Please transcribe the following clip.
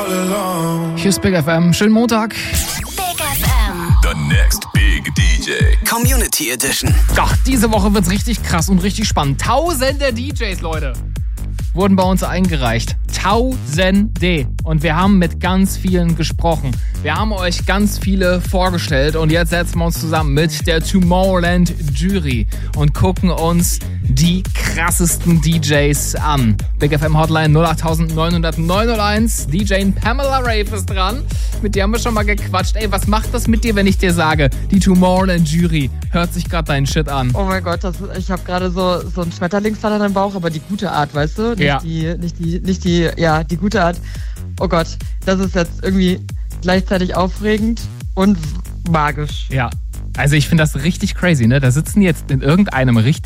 Hier ist Big FM. Schönen Montag. Big FM. The next big DJ. Community Edition. Doch, diese Woche wird's richtig krass und richtig spannend. Tausende DJs, Leute, wurden bei uns eingereicht. Tausende. Und wir haben mit ganz vielen gesprochen. Wir haben euch ganz viele vorgestellt und jetzt setzen wir uns zusammen mit der Tomorrowland Jury und gucken uns die krassesten DJs an. Big FM Hotline 08900 901. DJ Pamela Rave ist dran. Mit der haben wir schon mal gequatscht. Ey, was macht das mit dir, wenn ich dir sage, die Tomorrowland Jury hört sich gerade deinen Shit an? Oh mein Gott, ich habe gerade so einen Schmetterlingsfall an im Bauch, aber die gute Art, weißt du? Nicht die gute Art. Oh Gott, das ist jetzt irgendwie gleichzeitig aufregend und magisch. Ja. Also ich finde das richtig crazy, ne? Da sitzen jetzt in irgendeinem richtig